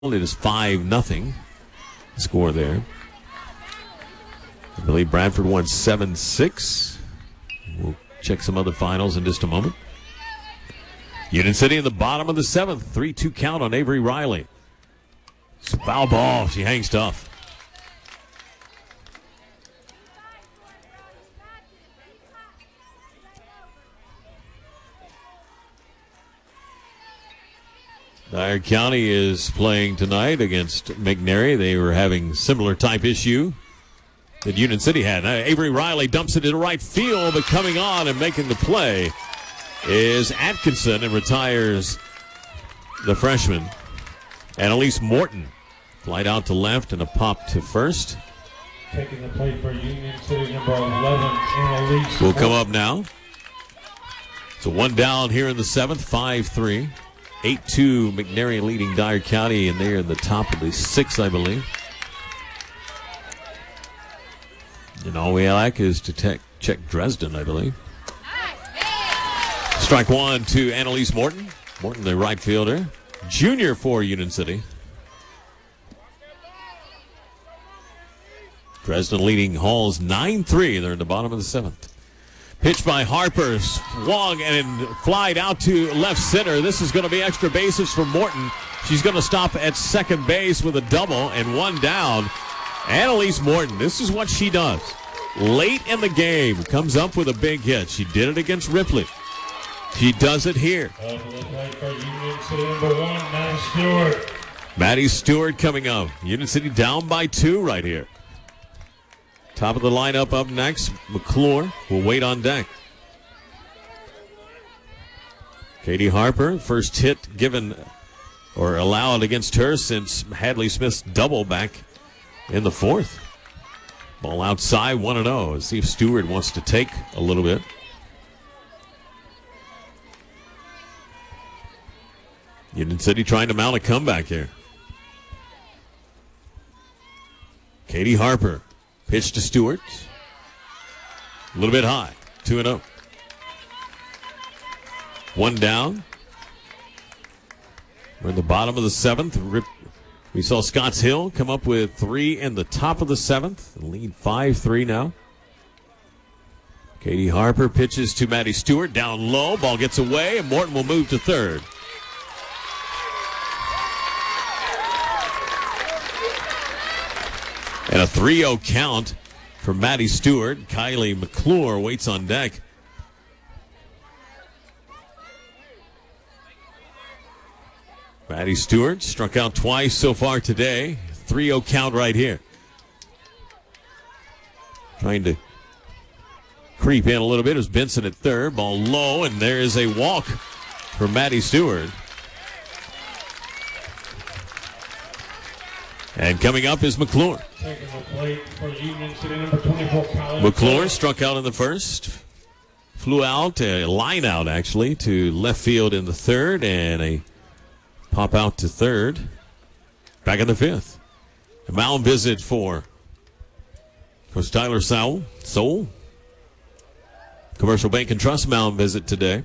It is 5-0 score there. I believe Bradford won 7-6. We'll check some other finals in just a moment. Union City in the bottom of the seventh. 3-2 count on Avery Riley. It's a foul ball. She hangs tough. Dyer County is playing tonight against McNary. They were having similar type issue that Union City had. Avery Riley dumps it into right field, but coming on and making the play is Atkinson and retires the freshman. Annalise Morton. Flight out to left and a pop to first. Taking the play for Union City, number 11, Annalise will come up now. So one down here in the seventh, 5-3. 8-2, McNary leading Dyer County, and they're in the top of the sixth, I believe. And all we like is to check Dresden, I believe. Strike one to Annalise Morton. Morton, the right fielder. Junior for Union City. Dresden leading Halls 9-3. They're in the bottom of the seventh. Pitch by Harper, swung and flied out to left center. This is going to be extra bases for Morton. She's going to stop at second base with a double and one down. Annalise Morton, this is what she does. Late in the game, comes up with a big hit. She did it against Ripley. She does it here. Maddie Stewart coming up. Union City down by 2 right here. Top of the lineup up next. McClure will wait on deck. Katie Harper, first hit given or allowed against her since Hadley Smith's double back in the fourth. Ball outside, 1-0. See if Stewart wants to take a little bit. Union City trying to mount a comeback here. Katie Harper. Pitch to Stewart. A little bit high. 2-0. One down. We're in the bottom of the seventh. We saw Scotts Hill come up with 3 in the top of the seventh. Lead 5-3 now. Katie Harper pitches to Maddie Stewart. Down low. Ball gets away, and Morton will move to third. And a 3-0 count for Maddie Stewart. Kylie McClure waits on deck. Maddie Stewart struck out twice so far today. 3-0 count right here. Trying to creep in a little bit is Benson at third. Ball low, and there is a walk for Maddie Stewart. And coming up is McClure. Taking the plate for Union City, number 24, McClure struck out in the first. Flew out, a line out actually, to left field in the third, and a pop out to third. Back in the fifth. A mound visit for Coach Tyler Soul. Commercial Bank and Trust mound visit today.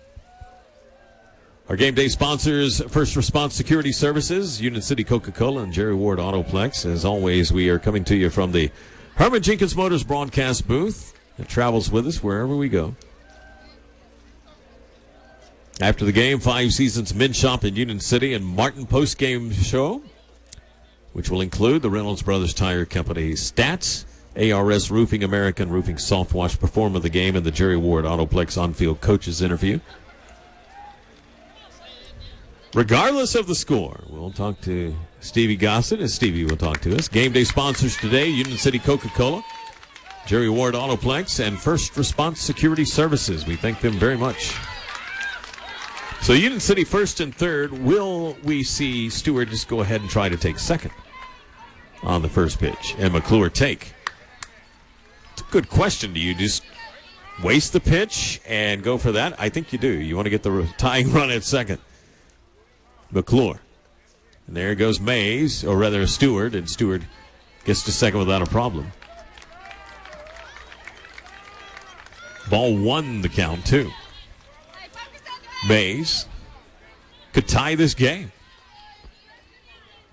Our game day sponsors, First Response Security Services, Union City Coca-Cola, and Jerry Ward Autoplex. As always, we are coming to you from the Herman Jenkins Motors broadcast booth. It travels with us wherever we go. After the game, 5 Seasons Men's Shop in Union City and Martin post-game show, which will include the Reynolds Brothers Tire Company stats, ARS Roofing, American Roofing Soft Wash Performer of the Game, and the Jerry Ward Autoplex on-field coaches interview. Regardless of the score, we'll talk to Stevie Gossett, and Stevie will talk to us. Game day sponsors today, Union City Coca-Cola, Jerry Ward Autoplex, and First Response Security Services. We thank them very much. So Union City first and third. Will we see Stewart just go ahead and try to take second on the first pitch, and McClure take? It's a good question. Do you just waste the pitch and go for that? I think you do. You want to get the tying run at second. McClure. And there goes Mays, or rather Stewart, and Stewart gets to second without a problem. Ball 1 the count, too. Mays could tie this game.